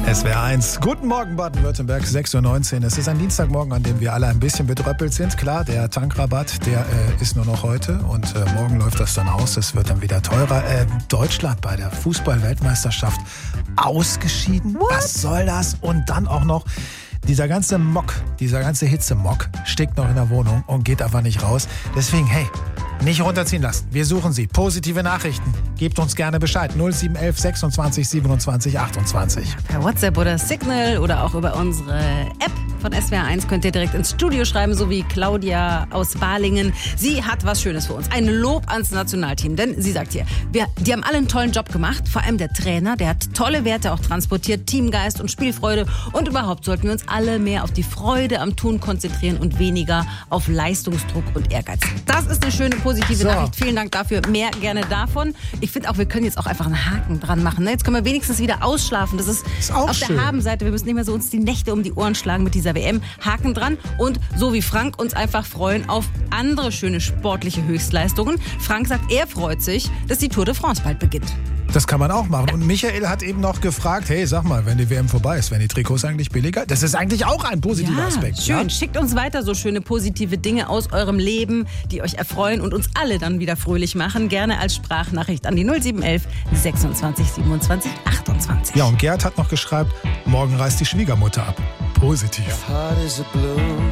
SWR 1. Guten Morgen Baden-Württemberg, 6.19 Uhr. Es ist ein Dienstagmorgen, an dem wir alle ein bisschen bedröppelt sind. Klar, der Tankrabatt, der ist nur noch heute und morgen läuft das dann aus. Es wird dann wieder teurer. Deutschland bei der Fußball-Weltmeisterschaft ausgeschieden. What? Was soll das? Und dann auch noch dieser ganze Hitzemock steckt noch in der Wohnung und geht einfach nicht raus. Deswegen, hey, nicht runterziehen lassen. Wir suchen Sie. Positive Nachrichten. Gebt uns gerne Bescheid. 0711 26 27 28. Per WhatsApp oder Signal oder auch über unsere App von SWR 1 könnt ihr direkt ins Studio schreiben, so wie Claudia aus Balingen. Sie hat was Schönes für uns. Ein Lob ans Nationalteam. Denn sie sagt hier, die haben alle einen tollen Job gemacht. Vor allem der Trainer, der hat tolle Werte auch transportiert. Teamgeist und Spielfreude. Und überhaupt sollten wir uns alle mehr auf die Freude am Tun konzentrieren und weniger auf Leistungsdruck und Ehrgeiz. Das ist eine schöne positive Nachricht. Vielen Dank dafür. Mehr gerne davon. Ich finde auch, wir können jetzt auch einfach einen Haken dran machen. Ne? Jetzt können wir wenigstens wieder ausschlafen. Das ist auch auf schön. Der Habenseite. Wir müssen nicht mehr so uns die Nächte um die Ohren schlagen mit dieser WM. Haken dran. Und so wie Frank uns einfach freuen auf andere schöne sportliche Höchstleistungen. Frank sagt, er freut sich, dass die Tour de France bald beginnt. Das kann man auch machen. Und Michael hat eben noch gefragt, hey, sag mal, wenn die WM vorbei ist, werden die Trikots eigentlich billiger? Das ist eigentlich auch ein positiver Aspekt. Schön. Ja? Schickt uns weiter so schöne positive Dinge aus eurem Leben, die euch erfreuen und uns alle dann wieder fröhlich machen. Gerne als Sprachnachricht an die 0711 26 27 28. Ja, und Gerd hat noch geschrieben, morgen reist die Schwiegermutter ab. Positiv.